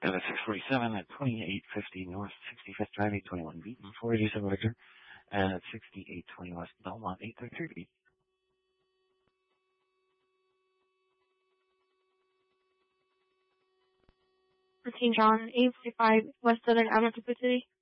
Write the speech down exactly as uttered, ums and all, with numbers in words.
Got a six forty-seven at twenty-eight fifty North sixty-fifth Drive, eight twenty-one beat, four eighty-seven Victor, and at sixty-eight twenty West Belmont, eight thirty-three beat. fourteen John, eight fifty-five West Southern Avenue, City.